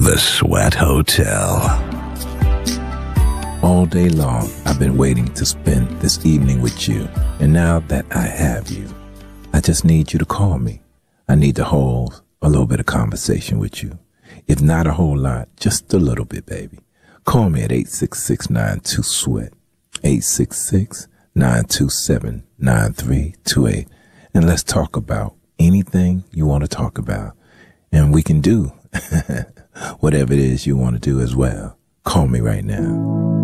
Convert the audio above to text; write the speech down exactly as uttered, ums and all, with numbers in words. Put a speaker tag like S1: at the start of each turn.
S1: The Sweat Hotel.
S2: All day long, I've been waiting to spend this evening with you. And now that I have you, I just need you to call me. I need to hold a little bit of conversation with you. If not a whole lot, just a little bit, baby. Call me at eight six six, nine two, SWEAT, eight six six, nine two seven, nine three two eight. And let's talk about anything you want to talk about. And we can do whatever it is you want to do as well. Call me right now.